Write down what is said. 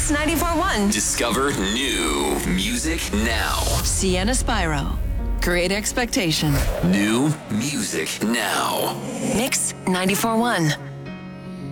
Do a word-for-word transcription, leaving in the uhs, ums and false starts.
Mix ninety-four point one. Discover new music now. Sienna Spyro. Great Expectation. New music now. Mix ninety-four point one.